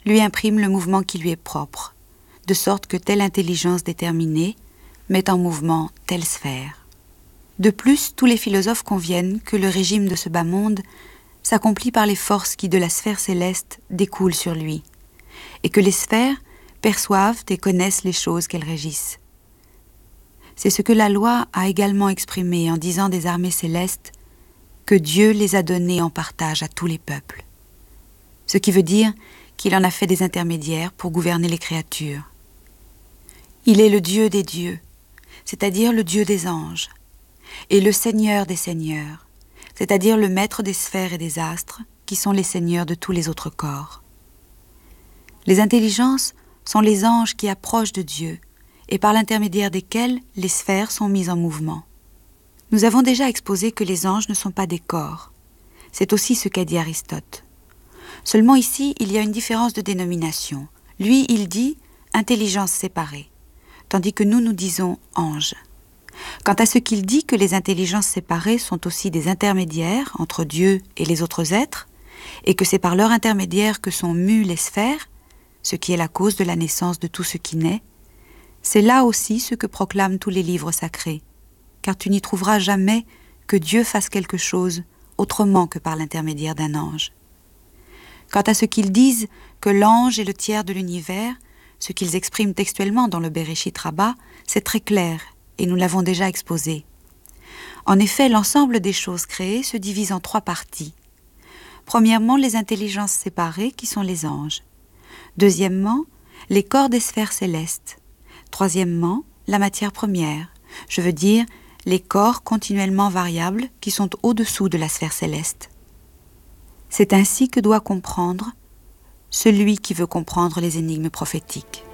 lui imprime le mouvement qui lui est propre, de sorte que telle intelligence déterminée met en mouvement telle sphère. De plus, tous les philosophes conviennent que le régime de ce bas monde s'accomplit par les forces qui de la sphère céleste découlent sur lui, et que les sphères perçoivent et connaissent les choses qu'elles régissent. C'est ce que la loi a également exprimé en disant des armées célestes que Dieu les a données en partage à tous les peuples. Ce qui veut dire qu'il en a fait des intermédiaires pour gouverner les créatures. Il est le Dieu des dieux, c'est-à-dire le Dieu des anges, et le Seigneur des seigneurs, c'est-à-dire le maître des sphères et des astres, qui sont les seigneurs de tous les autres corps. Les intelligences sont les anges qui approchent de Dieu, et par l'intermédiaire desquels les sphères sont mises en mouvement. Nous avons déjà exposé que les anges ne sont pas des corps. C'est aussi ce qu'a dit Aristote. Seulement ici, il y a une différence de dénomination. Lui, il dit « intelligence séparée », tandis que nous disons « ange ». Quant à ce qu'il dit que les intelligences séparées sont aussi des intermédiaires entre Dieu et les autres êtres, et que c'est par leur intermédiaire que sont mues les sphères, ce qui est la cause de la naissance de tout ce qui naît, c'est là aussi ce que proclament tous les livres sacrés, car tu n'y trouveras jamais que Dieu fasse quelque chose autrement que par l'intermédiaire d'un ange. Quant à ce qu'ils disent que l'ange est le tiers de l'univers, ce qu'ils expriment textuellement dans le Bereshit Rabbah, c'est très clair, et nous l'avons déjà exposé. En effet, l'ensemble des choses créées se divise en 3 parties. Premièrement, les intelligences séparées, qui sont les anges. Deuxièmement, les corps des sphères célestes. Troisièmement, la matière première, je veux dire les corps continuellement variables qui sont au-dessous de la sphère céleste. C'est ainsi que doit comprendre celui qui veut comprendre les énigmes prophétiques.